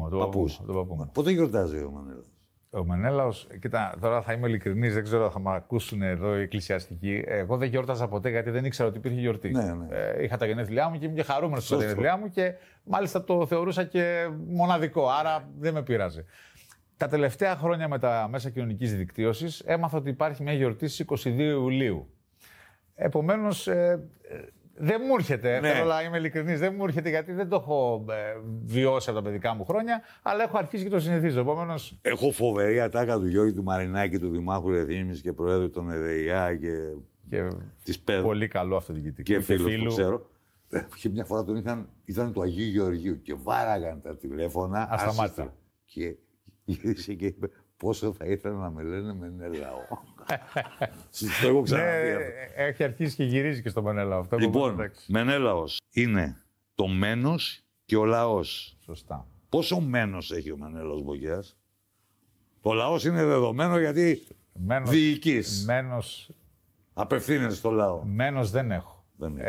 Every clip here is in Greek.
μου, τον παππού μου. Πότε γιορτάζει ο Μενέλαος? Ο Μενέλαος, κοίτα, τώρα θα είμαι ειλικρινής, δεν ξέρω αν θα με ακούσουν εδώ οι εκκλησιαστικοί. Εγώ δεν γιόρταζα ποτέ γιατί δεν ήξερα ότι υπήρχε γιορτή. Ναι. Είχα τα γενέθλιά μου και ήμουν και χαρούμενος στα γενέθλιά μου και μάλιστα το θεωρούσα και μοναδικό, άρα δεν με πείραζε. Τα τελευταία χρόνια με τα μέσα κοινωνικής δικτύωσης έμαθα ότι υπάρχει μια γιορτή στις 22 Ιουλίου. Επομένως, δεν μου έρχεται, θέλω να είμαι ειλικρινής, δεν μου έρχεται γιατί δεν το έχω βιώσει από τα παιδικά μου χρόνια, αλλά έχω αρχίσει και το συνηθίζω. Επομένως... Έχω φοβερή ατάκα του Γιώργη του Μαρινάκη, του Δημάρχου Ρεθύμνης και Προέδρου των ΕΔΕΙΑ και της ΠΕΔ. Πολύ καλό αυτοδιοικητικό. Και φίλος που ξέρω. Και μια φορά ήταν του Αγίου Γεωργίου και βάραγαν τα τηλέφωνα. Ασταμάτητα. Και γύρισε και είπε πόσο θα ήθελα να με λένε Μενέλαο. Το έχω ξαναδεί. Έχει αρχίσει και γυρίζει και στο Μενέλαο αυτό. Λοιπόν, Μενέλαος είναι το μένος και ο λαός. Σωστά. Πόσο μένος έχει ο Μενέλαος Μπογιάς? Το λαός είναι δεδομένο γιατί διοικείς. Μένος... Απευθύνεσαι στο λαό. Μένος δεν έχω.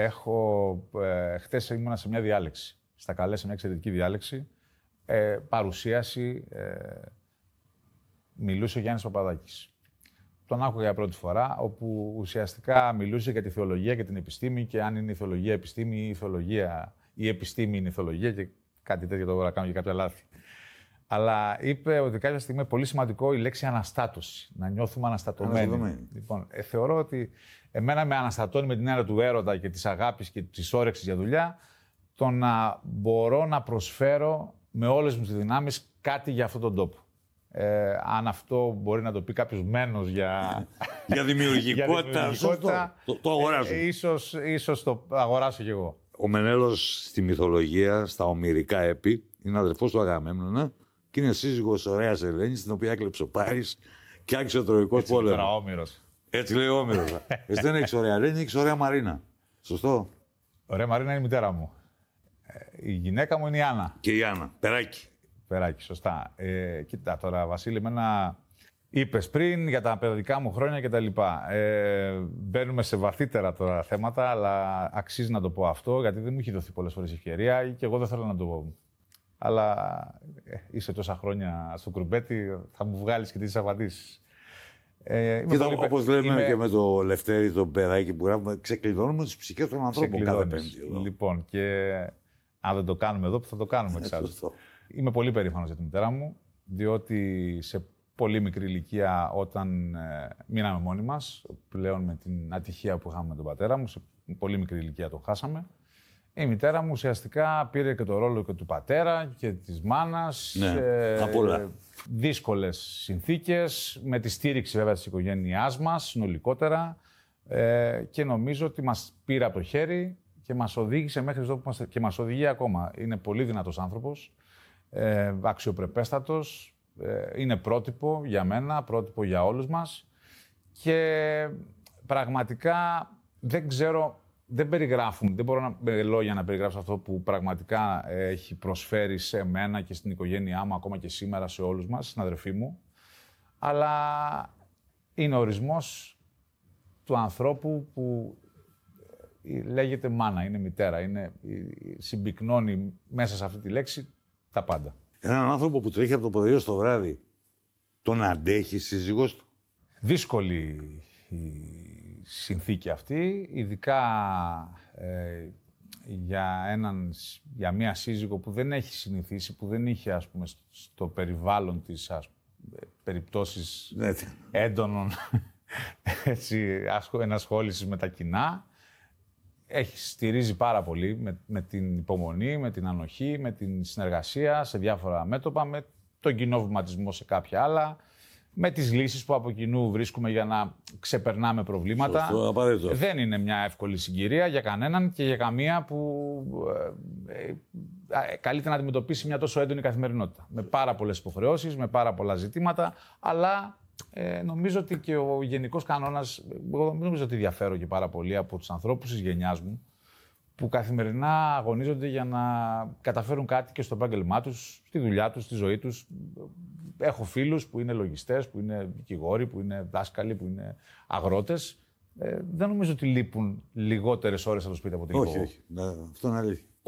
Χτες ήμουνα σε μια διάλεξη. Στα καλέ σε μια εξαιρετική διάλεξη. Παρουσίαση. Μιλούσε ο Γιάννης Παπαδάκης. Τον άκουγα για πρώτη φορά, όπου ουσιαστικά μιλούσε για τη θεολογία και την επιστήμη και αν είναι η θεολογία επιστήμη ή η επιστήμη είναι η θεολογία και κάτι τέτοιο, τώρα να κάνω και κάποια λάθη. Αλλά είπε ότι κάποια στιγμή είναι πολύ σημαντικό η λέξη αναστάτωση, να νιώθουμε αναστατωμένοι. Λοιπόν, θεωρώ ότι εμένα με αναστατώνει με την έννοια του έρωτα και της αγάπης και της όρεξης για δουλειά, το να μπορώ να προσφέρω με όλες μου τις δυνάμεις κάτι για αυτόν τον τόπο. Αν αυτό μπορεί να το πει κάποιος μένος για δημιουργικότητα, το αγοράζω. Ίσως το αγοράσω κι εγώ. Ο Μενέλαος στη μυθολογία, στα ομηρικά έπι, είναι αδερφός του Αγαμέμνονα και είναι σύζυγος ωραίας Ελένης, την οποία έκλεψε ο Πάρης και άρχισε ο Τροϊκός πόλεμος. Έτσι λέει ο Όμηρος. Εσύ δεν έχεις ωραία Ελένη, έχεις ωραία Μαρίνα. Σωστό? Ωραία Μαρίνα είναι η μητέρα μου. Η γυναίκα μου είναι η Άννα. Και η Άννα. Περάκι, σωστά. Κοίτα τώρα, Βασίλη, εμένα είπες πριν για τα παιδικά μου χρόνια κτλ. Μπαίνουμε σε βαθύτερα τώρα θέματα, αλλά αξίζει να το πω αυτό, γιατί δεν μου έχει δοθεί πολλές φορές ευκαιρία και εγώ δεν θέλω να το πω. Αλλά είσαι τόσα χρόνια στο κουρμπέτι, θα μου βγάλεις και τις απαντήσεις. Όπως λέμε και με το Λευτέρη, το παιδάκι που γράφουμε, ξεκλειδώνουμε τις ψυχές των ανθρώπων κάθε Πέμπτη. Λοιπόν, και αν δεν το κάνουμε εδώ, θα το κάνουμε εξάλλου. Είμαι πολύ περήφανος για τη μητέρα μου, διότι σε πολύ μικρή ηλικία, όταν μείναμε μόνοι μας, πλέον με την ατυχία που είχαμε με τον πατέρα μου, σε πολύ μικρή ηλικία το χάσαμε, η μητέρα μου ουσιαστικά πήρε και το ρόλο και του πατέρα και της μάνας. Δύσκολες συνθήκες, με τη στήριξη βέβαια της οικογένειάς μας, συνολικότερα, και νομίζω ότι μας πήρε από το χέρι και μας οδήγησε μέχρι εδώ που είμαστε και μας οδηγεί ακόμα. Είναι πολύ δυνατός άνθρωπος. Αξιοπρεπέστατος, είναι πρότυπο για μένα, πρότυπο για όλους μας και πραγματικά δεν ξέρω, δεν μπορώ με λόγια να περιγράψω αυτό που πραγματικά έχει προσφέρει σε μένα και στην οικογένειά μου, ακόμα και σήμερα σε όλους μας, στην αδερφή μου, αλλά είναι ο ορισμός του ανθρώπου που λέγεται μάνα, είναι μητέρα, συμπυκνώνει μέσα σε αυτή τη λέξη τα πάντα. Έναν άνθρωπο που τρέχει από το πρωί στο βράδυ, τον αντέχει η σύζυγός του? Δύσκολη η συνθήκη αυτή, ειδικά για μια σύζυγο που δεν έχει συνηθίσει, που δεν είχε, ας πούμε, στο περιβάλλον της περιπτώσεις έντονων ενασχόλησης με τα κοινά. Στηρίζει πάρα πολύ με την υπομονή, με την ανοχή, με την συνεργασία σε διάφορα μέτωπα, με τον κοινό βηματισμό σε κάποια άλλα, με τις λύσεις που από κοινού βρίσκουμε για να ξεπερνάμε προβλήματα. Σωστό, δεν είναι μια εύκολη συγκυρία για κανέναν και για καμία που καλείται να αντιμετωπίσει μια τόσο έντονη καθημερινότητα. Με πάρα πολλές υποχρεώσεις, με πάρα πολλά ζητήματα, αλλά νομίζω ότι και ο γενικός κανόνας, εγώ νομίζω ότι διαφέρω και πάρα πολύ από τους ανθρώπους της γενιάς μου, που καθημερινά αγωνίζονται για να καταφέρουν κάτι και στο επάγγελμά τους, στη δουλειά τους, στη ζωή τους. Έχω φίλους που είναι λογιστές, που είναι δικηγόροι, που είναι δάσκαλοι, που είναι αγρότες. Δεν νομίζω ότι λείπουν λιγότερες ώρες από το σπίτι από την οικογένεια. Όχι, αυτό είναι αλήθεια.